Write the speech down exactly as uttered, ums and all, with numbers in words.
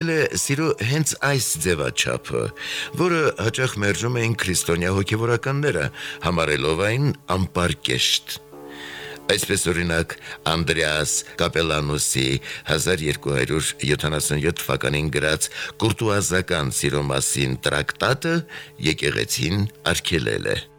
է սիրո հենց այս ձևաչափը, որը հաճախ մերժում էին քրիստոնյա հոգևորականները, համարելով այն անպարկեշտ։ Այսպես օրինակ Անդրեաս Կապելանոսի հազար երկու հարյուր յոթանասունյոթ թվականին գրած կուրտուազական սիրո մասին տրակտատը եկեղեցին արգելել է։